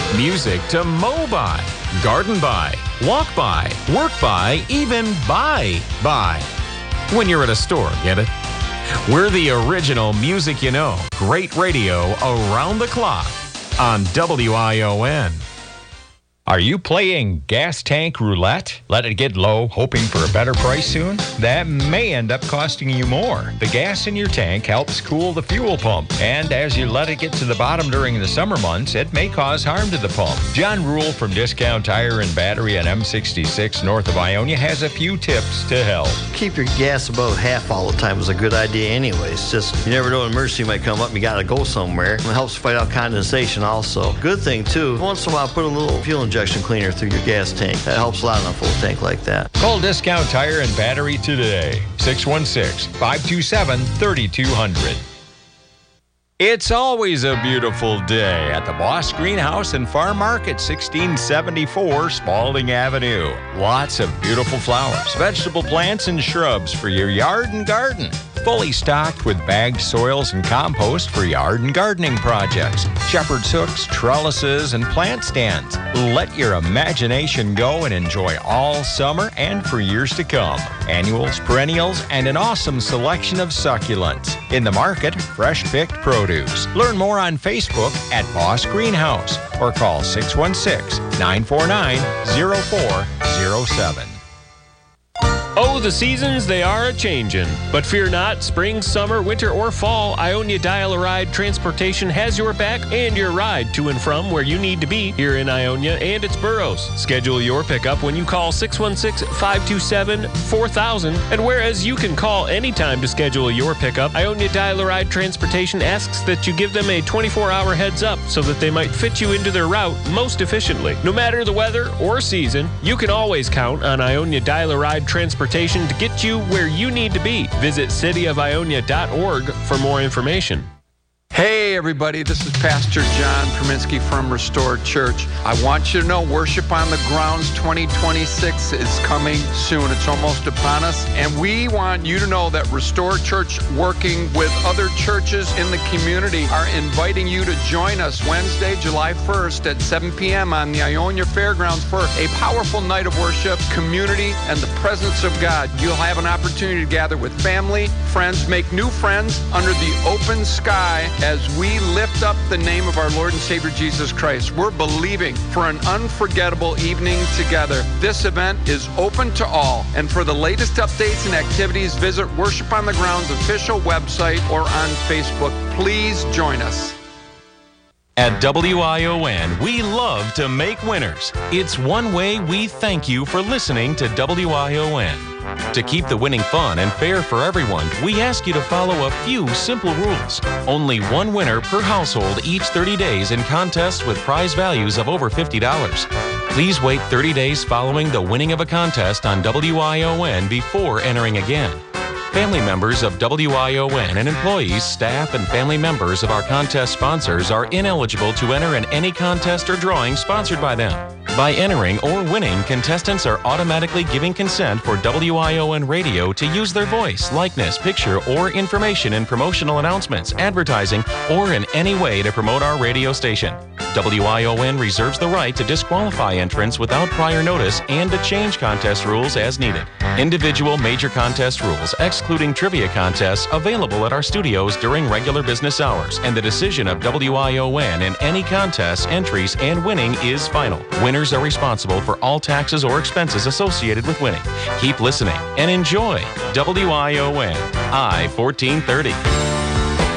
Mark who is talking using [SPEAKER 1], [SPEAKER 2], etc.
[SPEAKER 1] Music to mow by, garden by, walk by, work by, even buy by. When you're at a store, get it? We're the original music you know. Great radio around the clock on WION.
[SPEAKER 2] Are you playing gas tank roulette? Let it get low, hoping for a better price soon? That may end up costing you more. The gas in your tank helps cool the fuel pump, and as you let it get to the bottom during the summer months, it may cause harm to the pump. John Rule from Discount Tire and Battery on M66 north of Ionia has a few tips to help.
[SPEAKER 3] Keep your gas above half all the time is a good idea anyways. Just, you never know, an emergency might come up and you got to go somewhere. It helps fight out condensation also. Good thing, too, once in a while, put a little fuel injection cleaner through your gas tank. That helps a lot on a full tank like that.
[SPEAKER 2] Call Discount Tire and Battery today. 616-527-3200. It's always a beautiful day at the Boss Greenhouse and Farm Market, 1674 Spalding Avenue. Lots of beautiful flowers, vegetable plants, and shrubs for your yard and garden. Fully stocked with bagged soils and compost for yard and gardening projects. Shepherd's hooks, trellises, and plant stands. Let your imagination go and enjoy all summer and for years to come. Annuals, perennials, and an awesome selection of succulents. In the market, fresh-picked produce. Learn more on Facebook at Boss Greenhouse or call 616-949-0407.
[SPEAKER 4] Oh, the seasons, they are a-changin'. But fear not, spring, summer, winter, or fall, Ionia Dial-A-Ride Transportation has your back and your ride to and from where you need to be here in Ionia and its boroughs. Schedule your pickup when you call 616-527-4000. And whereas you can call anytime to schedule your pickup, Ionia Dial-A-Ride Transportation asks that you give them a 24-hour heads up so that they might fit you into their route most efficiently. No matter the weather or season, you can always count on Ionia Dial-A-Ride Transportation to get you where you need to be. Visit cityofionia.org for more information.
[SPEAKER 5] Hey everybody, this is Pastor John Perminsky from Restored Church. I want you to know Worship on the Grounds 2026 is coming soon. It's almost upon us. And we want you to know that Restored Church, working with other churches in the community, are inviting you to join us Wednesday, July 1st at 7 p.m. on the Ionia Fairgrounds for a powerful night of worship, community, and the presence of God. You'll have an opportunity to gather with family, friends, make new friends under the open sky as we lift up the name of our Lord and Savior Jesus Christ. We're believing for an unforgettable evening together. This event is open to all. And for the latest updates and activities, visit Worship on the Grounds official website or on Facebook. Please join us.
[SPEAKER 1] At WION, we love to make winners. It's one way we thank you for listening to WION. To keep the winning fun and fair for everyone, we ask you to follow a few simple rules. Only one winner per household each 30 days in contests with prize values of over $50. Please wait 30 days following the winning of a contest on WION before entering again. Family members of WION and employees, staff, and family members of our contest sponsors are ineligible to enter in any contest or drawing sponsored by them. By entering or winning, contestants are automatically giving consent for WION Radio to use their voice, likeness, picture, or information in promotional announcements, advertising, or in any way to promote our radio station. WION reserves the right to disqualify entrants without prior notice and to change contest rules as needed. Individual major contest rules, excluding trivia contests, available at our studios during regular business hours, and the decision of WION in any contest, entries, and winning is final. Winners are responsible for all taxes or expenses associated with winning. Keep listening and enjoy WION I-1430.